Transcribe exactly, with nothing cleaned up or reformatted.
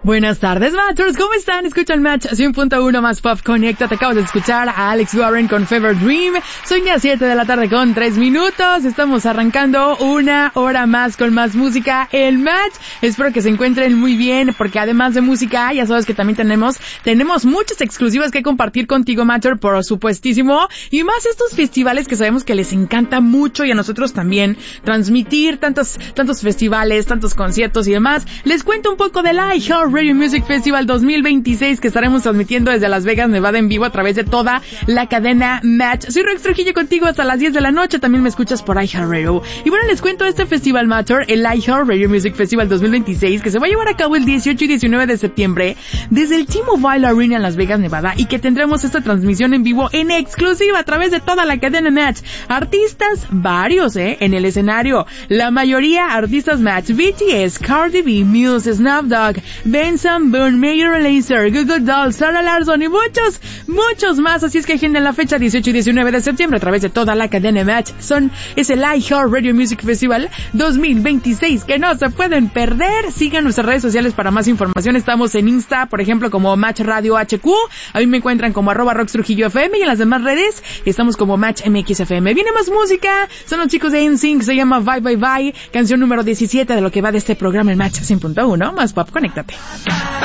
Buenas tardes, Matchers, ¿cómo están? Escucha el Match cien punto uno más Pop Connecta. Te acabas de escuchar a Alex Warren con Fever Dream. Son ya siete de la tarde con tres minutos. Estamos arrancando una hora más con más música, el Match. Espero que se encuentren muy bien, porque además de música, ya sabes que también tenemos, tenemos muchas exclusivas que compartir contigo, Matcher, por supuestísimo. Y más estos festivales que sabemos que les encanta mucho y a nosotros también transmitir tantos, tantos festivales, tantos conciertos y demás. Les cuento un poco del iHeart Radio Music Festival dos mil veintiséis que estaremos transmitiendo desde Las Vegas, Nevada, en vivo a través de toda la cadena Match. Soy Rox Trujillo contigo hasta las diez de la noche. También me escuchas por iHeartRadio. Y bueno, les cuento este festival Matcher, el iHeart Radio Music Festival dos mil veintiséis, que se va a llevar a cabo el dieciocho y diecinueve de septiembre desde el T-Mobile Arena en Las Vegas, Nevada, y que tendremos esta transmisión en vivo en exclusiva a través de toda la cadena Match. Artistas varios, eh, en el escenario. La mayoría artistas Match: B T S, Cardi B, Muse, Snoop Dogg, Benson Boone, Major Lazer, Google Dolls, Sarah Larson y muchos, muchos más. Así es que agenden la fecha dieciocho y diecinueve de septiembre a través de toda la cadena Match. Son, es el iHeart Radio Music Festival dos mil veintiséis que no se pueden perder. Sigan nuestras redes sociales para más información. Estamos en Insta, por ejemplo, como Match Radio H Q. A mí me encuentran como arroba Rox Trujillo F M, y en las demás redes estamos como Match M X F M. Viene más música. Son los chicos de N Sync, se llama Bye Bye Bye, canción número diecisiete de lo que va de este programa en Match cien punto uno más Pop. Conéctate.